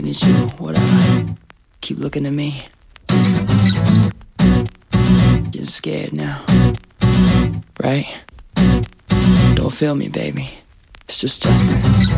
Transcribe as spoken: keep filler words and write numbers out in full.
looking at you, whatever. Keep looking at me. Getting scared now, right? Don't feel me, baby. It's just Justin.